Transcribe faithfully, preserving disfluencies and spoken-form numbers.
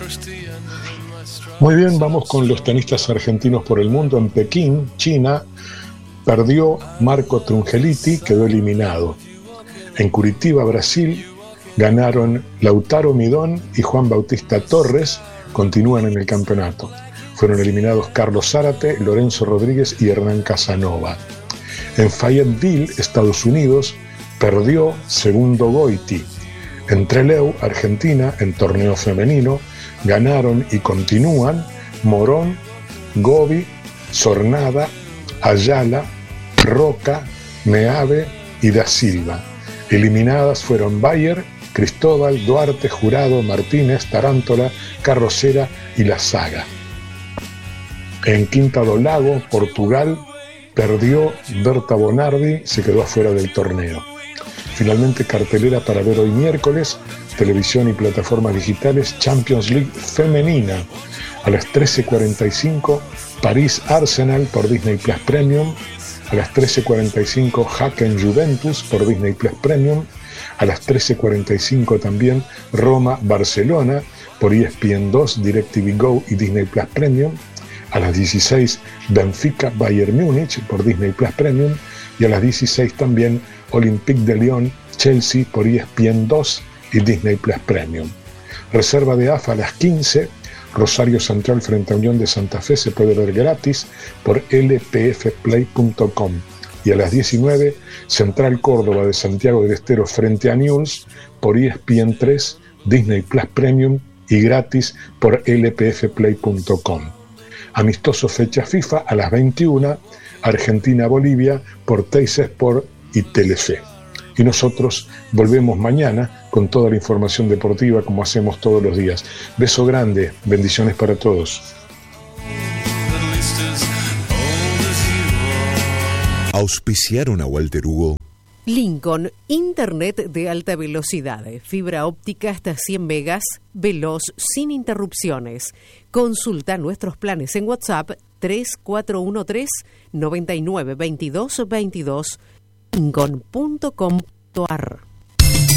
Muy bien, vamos con los tenistas argentinos por el mundo. En Pekín, China, perdió Marco Trungelliti, quedó eliminado. En Curitiba, Brasil, ganaron Lautaro Midón y Juan Bautista Torres, continúan en el campeonato. Fueron eliminados Carlos Zárate, Lorenzo Rodríguez y Hernán Casanova. En Fayetteville, Estados Unidos, perdió Segundo Goiti. En Trelew, Argentina, en torneo femenino, ganaron y continúan Morón, Gobi, Sornada, Ayala, Roca, Meave y Da Silva. Eliminadas fueron Bayer, Cristóbal, Duarte, Jurado, Martínez, Tarántola, Carrocera y La Saga. En Quinta do Lago, Portugal, perdió Berta Bonardi, se quedó afuera del torneo. Finalmente, cartelera para ver hoy miércoles, televisión y plataformas digitales, Champions League femenina. A las trece cuarenta y cinco, París Arsenal por Disney Plus Premium. A las trece cuarenta y cinco, Hacken Juventus por Disney Plus Premium. A las trece cuarenta y cinco también, Roma Barcelona por E S P N dos, DirecTV Go y Disney Plus Premium. A las dieciséis, Benfica Bayern Múnich por Disney Plus Premium. Y a las dieciséis también, Olympique de Lyon Chelsea por E S P N dos y Disney Plus Premium. Reserva de A F A a las quince, Rosario Central frente a Unión de Santa Fe se puede ver gratis por L P F play punto com. Y a las diecinueve, Central Córdoba de Santiago del Estero frente a Newell's por E S P N tres, Disney Plus Premium y gratis por L P F play punto com. Amistoso fecha FIFA a las veintiuna, Argentina-Bolivia por Teis Sport y Telefe. Y nosotros volvemos mañana con toda la información deportiva como hacemos todos los días. Beso grande, bendiciones para todos. Auspiciaron a Walter Hugo. Lincoln, internet de alta velocidad, fibra óptica hasta cien megas, veloz, sin interrupciones. Consulta nuestros planes en WhatsApp tres cuatro uno tres, nueve nueve dos dos dos, lincoln punto com punto a r.